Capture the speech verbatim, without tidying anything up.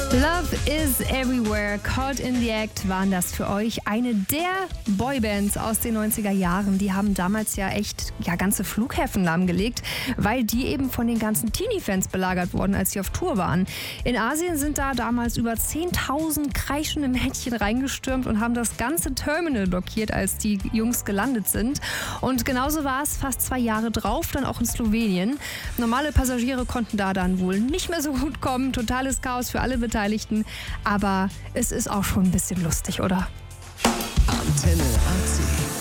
Love is Everywhere, Caught in the Act waren das für euch. Eine der Boybands aus den neunziger Jahren. Die haben damals ja echt ja, ganze Flughäfen lahmgelegt, weil die eben von den ganzen Teenie-Fans belagert wurden, als sie auf Tour waren. In Asien sind da damals über zehntausend kreischende Mädchen reingestürmt und haben das ganze Terminal blockiert, als die Jungs gelandet sind. Und genauso war es fast zwei Jahre drauf, dann auch in Slowenien. Normale Passagiere konnten da dann wohl nicht mehr so gut kommen. Totales Chaos für alle Beteiligten. Aber es ist auch schon ein bisschen lustig, oder? Antenne A C.